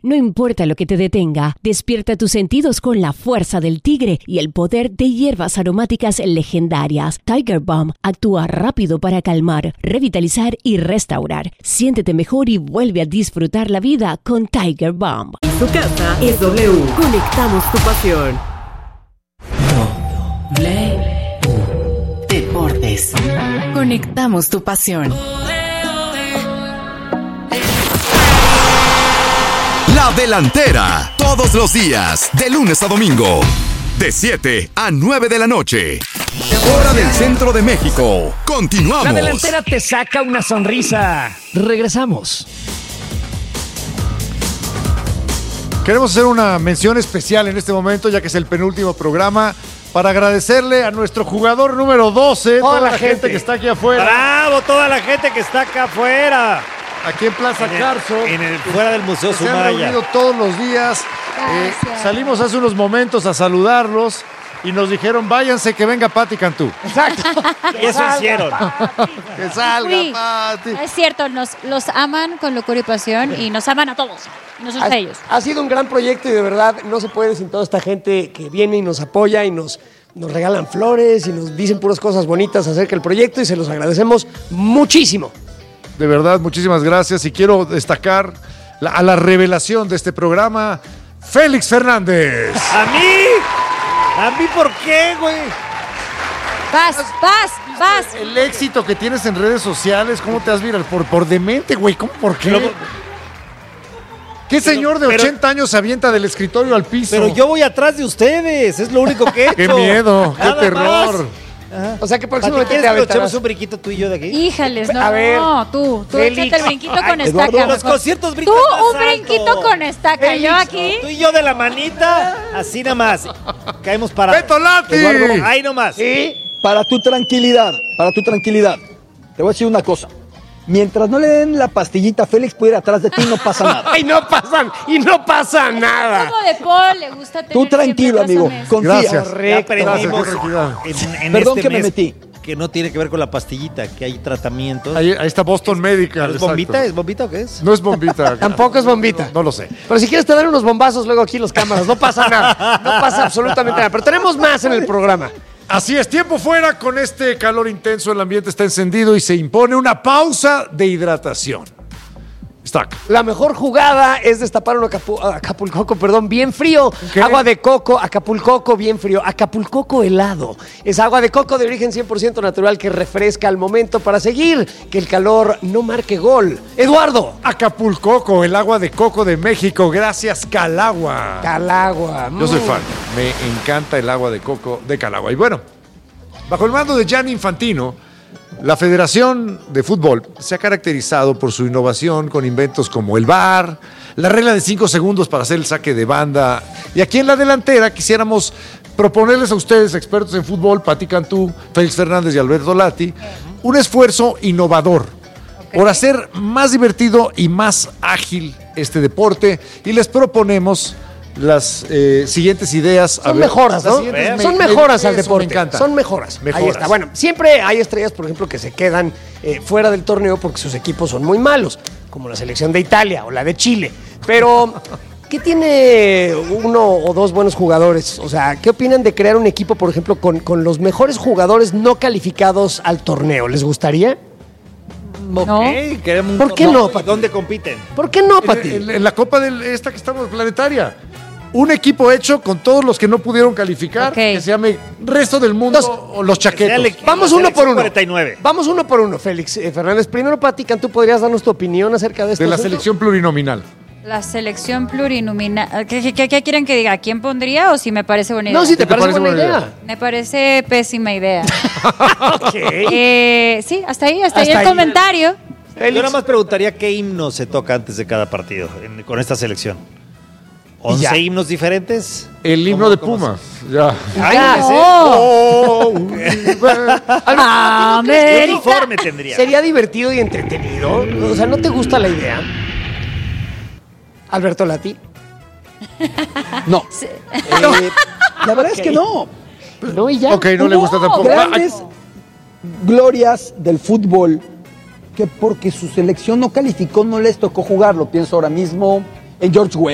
No importa lo que te detenga, despierta tus sentidos con la fuerza del tigre y el poder de hierbas aromáticas legendarias. Tiger Balm actúa rápido para calmar, revitalizar y restaurar. Siéntete mejor y vuelve a disfrutar la vida con Tiger Balm. Su casa es W. Conectamos tu pasión. Deportes. Conectamos tu pasión. La Delantera. Todos los días, de lunes a domingo. De 7 a 9 de la noche. Hora del centro de México. Continuamos. La Delantera te saca una sonrisa. Regresamos. Queremos hacer una mención especial en este momento, ya que es el penúltimo programa, para agradecerle a nuestro jugador número 12, toda la gente que está aquí afuera. ¡Bravo! Toda la gente que está acá afuera. Aquí en Plaza Carso. Fuera del Museo se han Sumaya. reunido todos los días. Salimos hace unos momentos a saludarlos y nos dijeron, váyanse que venga Pati Cantú. Exacto. Y eso hicieron. Que salga Sí. Pati. Es cierto, los aman con locura y pasión y nos aman a todos. Y nosotros a ellos. Ha sido un gran proyecto y de verdad no se puede sin toda esta gente que viene y nos apoya y nos regalan flores y nos dicen puras cosas bonitas acerca del proyecto y se los agradecemos muchísimo. De verdad, muchísimas gracias. Y quiero destacar a la revelación de este programa, Félix Fernández. ¿A mí? ¿A mí por qué, güey? Vas. El éxito que tienes en redes sociales, ¿cómo te has viral? Por demente, güey. ¿Cómo? ¿Por qué? ¿Qué señor de 80 años se avienta del escritorio al piso? Pero yo voy atrás de ustedes, es lo único que he hecho. ¡Qué miedo! ¡Qué Nada terror! más. O sea que ¿Para próximamente qué te quieres que lo aventarás? echemos un brinquito tú y yo de aquí? Híjales, no, A ver, tú Félix. échate el brinquito con Ay, estaca. Eduardo, los mejor. conciertos Tú brincan más un brinquito alto. con estaca, Félix, yo aquí. Tú y yo de la manita, así nada más. Caemos parados. ¡Beto Lati! Eduardo, ahí nomás. Sí. Para tu tranquilidad, te voy a decir una cosa. Mientras no le den la pastillita a Félix, puede ir atrás de ti y no pasa nada. Ay, no pasa nada. Como de Paul, le gusta tener Tú tranquilo, siempre amigo, razones. confía. Gracias. Ya aprendimos Gracias, tranquilidad. en Perdón este que me mes metí. que no tiene que ver con la pastillita, que hay tratamientos. Ahí está Boston Medical. ¿Es exacto. bombita? ¿Es bombita o qué es? No es bombita. Tampoco es bombita. No lo sé. Pero si quieres te dan unos bombazos luego aquí en las cámaras, no pasa nada. No pasa absolutamente nada. Pero tenemos más en el programa. Así es, tiempo fuera con este calor intenso, el ambiente está encendido y se impone una pausa de hidratación. Está. La mejor jugada es destapar un acapulcoco, bien frío. ¿Qué? Agua de coco, acapulcoco bien frío. Acapulcoco helado. Es agua de coco de origen 100% natural que refresca al momento para seguir que el calor no marque gol. Eduardo. Acapulcoco, el agua de coco de México, gracias Calagua. Calagua. Yo soy fan, me encanta el agua de coco de Calagua. Y bueno, bajo el mando de Gianni Infantino, la Federación de Fútbol se ha caracterizado por su innovación con inventos como el VAR, la regla de 5 segundos para hacer el saque de banda. Y aquí en la delantera quisiéramos proponerles a ustedes, expertos en fútbol, Pati Cantú, Félix Fernández y Alberto Lati, un esfuerzo innovador por hacer más divertido y más ágil este deporte. Y les proponemos las siguientes ideas. Son mejoras, ¿no? Son mejoras al eso deporte. Me encanta. Son mejoras. Ahí Mejoras. está. Bueno, siempre hay estrellas, por ejemplo, que se quedan fuera del torneo porque sus equipos son muy malos, como la selección de Italia o la de Chile. Pero, ¿qué tiene uno o dos buenos jugadores? O sea, ¿qué opinan de crear un equipo, por ejemplo, con los mejores jugadores no calificados al torneo? ¿Les gustaría? No. Queremos un ¿Por qué torneo. no, Pati? ¿Dónde compiten? ¿Por qué no, Pati? En la Copa de esta que estamos planetaria. Un equipo hecho con todos los que no pudieron calificar, Ok. que se llame Resto del Mundo o los chaquetos. Vamos la uno por uno. 49. Vamos uno por uno, Félix Fernández. Primero, Pati, ¿tú podrías darnos tu opinión acerca de esto? De la selección plurinominal. La selección plurinominal. ¿Qué quieren que diga? ¿Quién pondría o si me parece buena idea? No, si te parece buena idea. Me parece pésima idea. Ok. Sí, hasta ahí Hasta el ahí. comentario. Yo nada más preguntaría qué himno se toca antes de cada partido con esta selección. Y ya. ¿11 himnos diferentes? El himno de Puma. Ya. Ay, Ya. ese. Oh, ¿Qué uniforme tendría? ¿Sería divertido y entretenido? O sea, ¿no te gusta la idea? Alberto Lati. No. La verdad es que no. No, y ya. ok, no le gusta tampoco. Grandes glorias del fútbol que porque su selección no calificó no les tocó jugarlo. Pienso ahora mismo en George Weah.